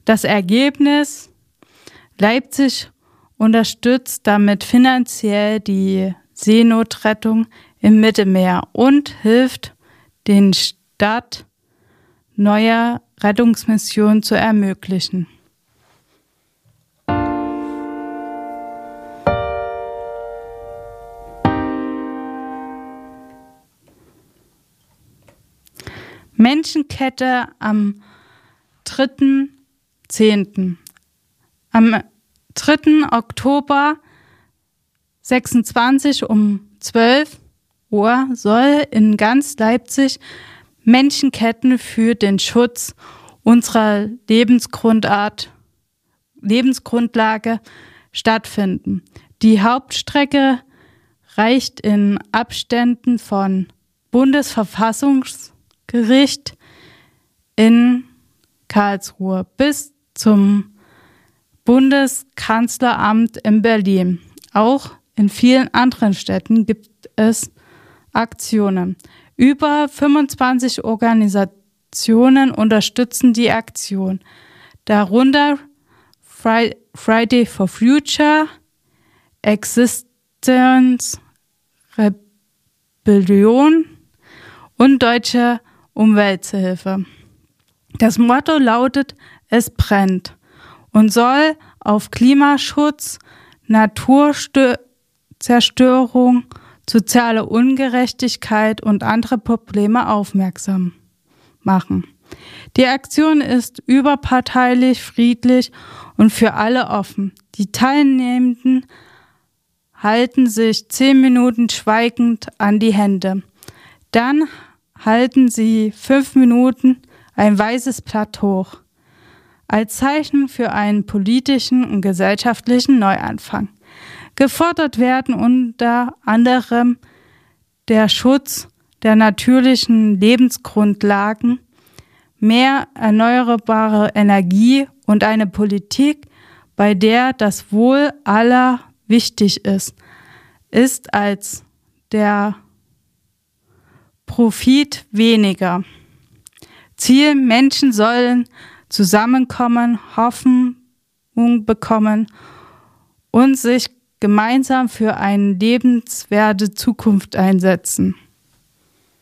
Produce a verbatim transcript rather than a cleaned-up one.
Das Ergebnis: Leipzig unterstützt damit finanziell die Seenotrettung im Mittelmeer und hilft den Start neuer Rettungsmissionen zu ermöglichen. Menschenkette am dritten zehnten Am dritten Oktober sechsundzwanzig um zwölf Uhr soll in ganz Leipzig Menschenketten für den Schutz unserer Lebensgrundart, Lebensgrundlage stattfinden. Die Hauptstrecke reicht in Abständen von Bundesverfassungsgericht in Karlsruhe bis zum Bundeskanzleramt in Berlin. Auch in vielen anderen Städten gibt es Aktionen. Über fünfundzwanzig Organisationen unterstützen die Aktion, darunter Friday for Future, Existence Rebellion und Deutsche Umwelthilfe. Das Motto lautet: Es brennt und soll auf Klimaschutz, Naturzerstörung, soziale Ungerechtigkeit und andere Probleme aufmerksam machen. Die Aktion ist überparteilich, friedlich und für alle offen. Die Teilnehmenden halten sich zehn Minuten schweigend an die Hände. Dann halten sie fünf Minuten ein weißes Blatt hoch, als Zeichen für einen politischen und gesellschaftlichen Neuanfang. Gefordert werden unter anderem der Schutz der natürlichen Lebensgrundlagen, mehr erneuerbare Energie und eine Politik, bei der das Wohl aller wichtig ist, ist als der Profit weniger. Ziel: Menschen sollen zusammenkommen, Hoffnung bekommen und sich gemeinsam für eine lebenswerte Zukunft einsetzen.